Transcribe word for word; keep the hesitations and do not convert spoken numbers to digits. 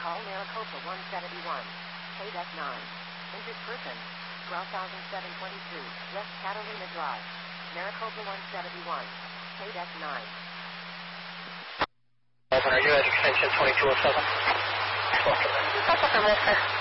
Call Maricopa one seventy-one. K D E C nine. Injured person. twelve thousand seven hundred twenty-two. West Catalina Drive. Maricopa one seventy-one. K D E C nine. Are you at extension twenty-two oh seven? Welcome.